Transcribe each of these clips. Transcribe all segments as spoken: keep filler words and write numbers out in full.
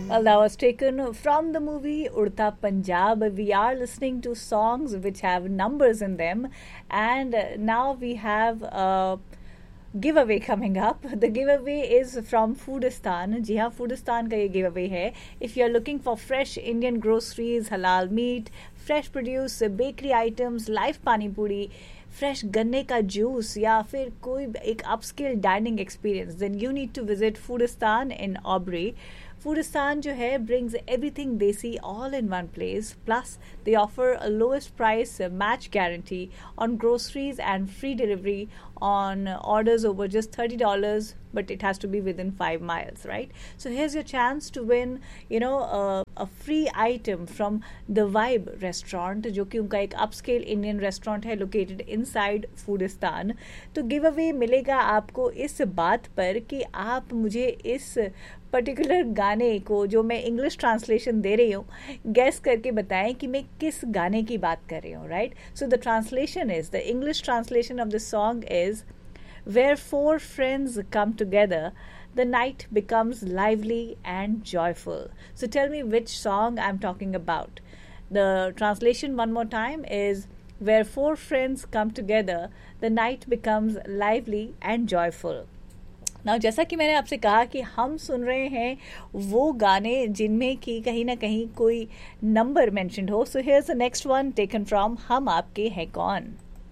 Well, that was taken from the movie Udta Punjab. We are listening to songs which have numbers in them, and uh, now we have a giveaway coming up. The giveaway is from Foodistan. जी हाँ, Foodistan का ये giveaway है. If you are looking for fresh Indian groceries, halal meat, fresh produce, bakery items, live pani puri, fresh गन्ने का juice या फिर कोई एक upscale dining experience, then you need to visit फूडिस्तान in Aubree. फूडिस्तान जो है brings everything desi all in one place. Plus, they offer a lowest price uh, match guarantee on groceries and free delivery on uh, orders over just thirty dollars, but it has to be within five miles, right? So here's your chance to win, you know, uh, a free item from The Vibe restaurant, जो कि उनका एक upscale Indian restaurant है located inside Foodistan. तो giveaway मिलेगा आपको इस बात पर कि आप मुझे इस पर्टिकुलर गाने को, जो मैं इंग्लिश ट्रांसलेशन दे रही हूँ, गेस करके बताएं कि मैं किस गाने की बात कर रही हूँ, right? So the translation is, the English translation of the song is, where four friends come together the night becomes lively and joyful. So tell me which song I'm talking about. The translation one more time is, where four friends come together, the night becomes lively and joyful. Now, जैसा कि मैंने आपसे कहा कि हम सुन रहे हैं वो गाने जिनमें कि कहीं ना कहीं कोई नंबर मेंशन्ड हो. So here's the next one taken from हम आपके हैं कौन.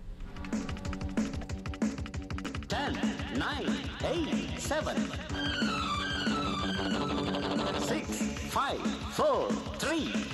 ten, nine, eight, seven, six, five, four, three,